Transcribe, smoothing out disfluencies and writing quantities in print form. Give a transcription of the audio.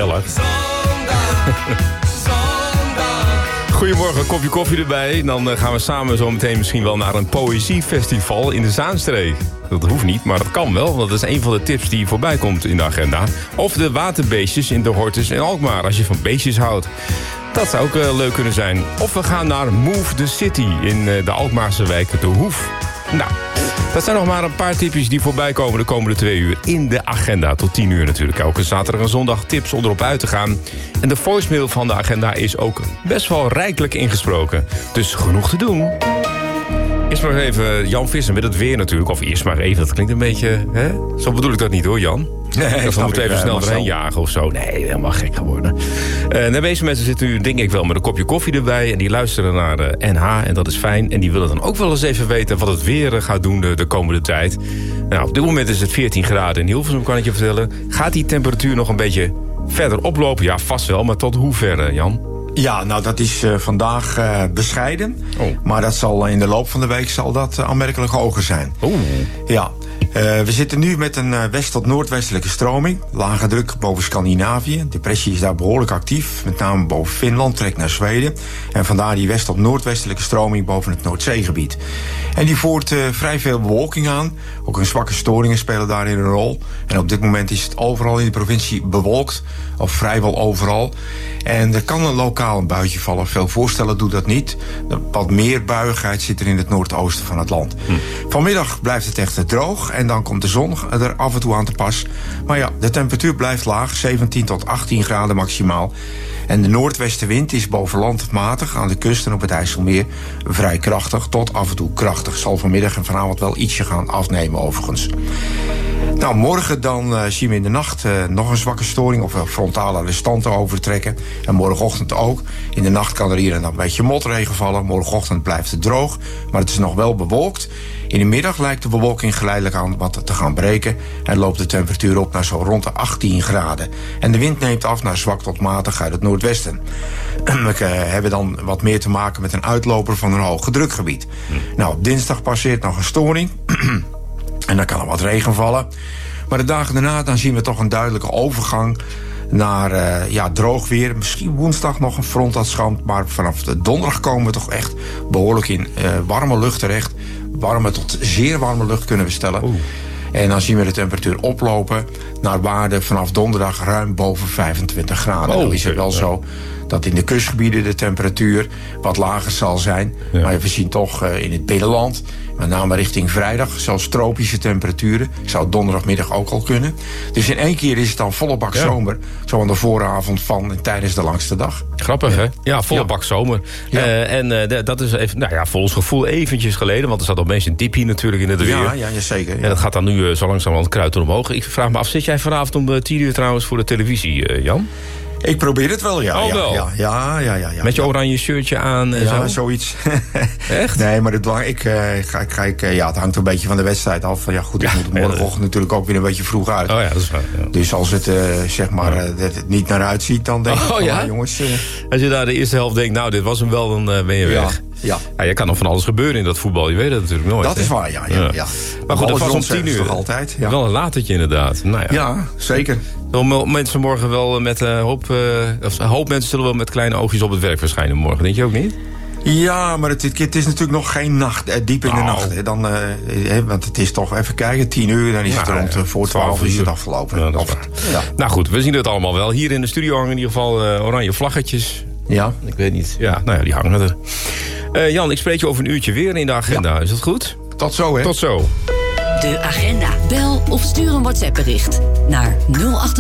gezellig. Goedemorgen, een kopje koffie erbij. Dan gaan we samen zo meteen misschien wel naar een poëziefestival in de Zaanstreek. Dat hoeft niet, maar dat kan wel. Want dat is een van de tips die voorbij komt in de agenda. Of de waterbeestjes in de Hortus in Alkmaar, als je van beestjes houdt. Dat zou ook leuk kunnen zijn. Of we gaan naar Move the City in de Alkmaarse wijk De Hoef. Nou, dat zijn nog maar een paar tipjes die voorbij komen de komende 2 uur in de agenda. Tot 10 uur natuurlijk. Elke zaterdag en zondag tips om erop uit te gaan. En de voicemail van de agenda is ook best wel rijkelijk ingesproken. Dus genoeg te doen. Eerst maar even Jan Visser met het weer natuurlijk. Of eerst maar even, dat klinkt een beetje... Hè? Zo bedoel ik dat niet hoor, Jan. Nee, of we moeten even snel erheen jagen of zo. Nee, helemaal gek geworden. De meeste mensen zitten nu, denk ik wel, met een kopje koffie erbij. En die luisteren naar NH en dat is fijn. En die willen dan ook wel eens even weten wat het weer gaat doen de komende tijd. Nou, op dit moment is het 14 graden in Hilversum, kan ik je vertellen. Gaat die temperatuur nog een beetje verder oplopen? Ja, vast wel, maar tot hoe ver, Jan? Ja, nou dat is vandaag bescheiden. Oh. Maar dat zal in de loop van de week zal dat aanmerkelijk hoger zijn. Oh. Ja. We zitten nu met een west- tot noordwestelijke stroming. Lage druk boven Scandinavië. Depressie is daar behoorlijk actief. Met name boven Finland, trekt naar Zweden. En vandaar die west- tot noordwestelijke stroming boven het Noordzeegebied. En die voert vrij veel bewolking aan. Ook een zwakke storingen spelen daarin een rol. En op dit moment is het overal in de provincie bewolkt. Of vrijwel overal. En er kan een lokaal buitje vallen. Veel voorstellen doet dat niet. Wat meer buiigheid zit er in het noordoosten van het land. Vanmiddag blijft het echt droog. En dan komt de zon er af en toe aan te pas. Maar ja, de temperatuur blijft laag. 17 tot 18 graden maximaal. En de noordwestenwind is boven land matig. Aan de kust en op het IJsselmeer vrij krachtig. Tot af en toe krachtig. Zal vanmiddag en vanavond wel ietsje gaan afnemen overigens. Nou, morgen dan zien we in de nacht nog een zwakke storing... of frontale restanten overtrekken. En morgenochtend ook. In de nacht kan er hier en dan een beetje motregen vallen. Morgenochtend blijft het droog, maar het is nog wel bewolkt. In de middag lijkt de bewolking geleidelijk aan wat te gaan breken... en loopt de temperatuur op naar zo rond de 18 graden. En de wind neemt af naar zwak tot matig uit het noordwesten. We hebben dan wat meer te maken met een uitloper van een hoge drukgebied. Nou, op dinsdag passeert nog een storing... En dan kan er wat regen vallen. Maar de dagen daarna dan zien we toch een duidelijke overgang naar droog weer. Misschien woensdag nog een front dat schampt. Maar vanaf de donderdag komen we toch echt behoorlijk in warme lucht terecht. Warme tot zeer warme lucht kunnen we stellen. Oeh. En dan zien we de temperatuur oplopen naar waarde vanaf donderdag ruim boven 25 graden. Dan is het wel zo dat in de kustgebieden de temperatuur wat lager zal zijn. Ja. Maar we zien toch in het binnenland, met name richting vrijdag, zelfs tropische temperaturen. Zou donderdagmiddag ook al kunnen. Dus in één keer is het dan volle bak zomer. Zo aan de vooravond van en tijdens de langste dag. Grappig, hè? Ja, volle bak zomer. Ja. Dat is even, volgens gevoel eventjes geleden. Want er zat opeens een diepje natuurlijk in het weer. Ja, zeker. Ja. En dat gaat dan nu zo langzamerhand kruiden omhoog. Ik vraag me af, zit jij vanavond om 10 uur trouwens voor de televisie, Jan? Ik probeer het wel, ja. Oh, wel? Ja. Met je oranje shirtje aan en zo? Zoiets. Echt? Nee, maar het hangt een beetje van de wedstrijd af. Ja, goed, ik moet morgenochtend natuurlijk ook weer een beetje vroeg uit. Oh ja, dat is waar. Ja. Dus als het het niet naar uitziet, dan denk ik jongens... Als je daar de eerste helft denkt, nou, dit was hem wel, dan ben je weg. Ja. Je kan nog van alles gebeuren in dat voetbal. Je weet het natuurlijk nooit. Dat is waar, ja. Maar goed, dat was om 10 uur. Toch altijd. Ja. Wel een latertje inderdaad. Nou ja, zeker. Mensen morgen wel met een hoop mensen zullen wel met kleine oogjes op het werk verschijnen morgen. Denk je ook niet? Ja, maar het is natuurlijk nog geen nacht, diep in de nacht. Hè. Dan, want het is toch, even kijken, 10 uur, dan is het rond voor 12 is het afgelopen. Ja, dat is waar. Nou goed, we zien het allemaal wel. Hier in de studio hangen in ieder geval oranje vlaggetjes. Ja. Ik weet niet. Ja, die hangen er. Jan, ik spreek je over een uurtje weer in de agenda. Is dat goed? Tot zo, hè? Tot zo. De agenda. Bel of stuur een WhatsApp-bericht naar 0800